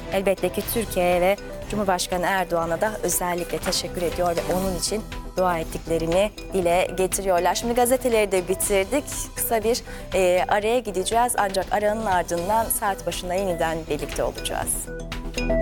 elbette ki Türkiye'ye ve Cumhurbaşkanı Erdoğan'a da özellikle teşekkür ediyor ve onun için dua ettiklerini dile getiriyorlar. Şimdi gazeteleri de bitirdik. Kısa bir araya gideceğiz ancak aranın ardından saat başında yeniden birlikte olacağız.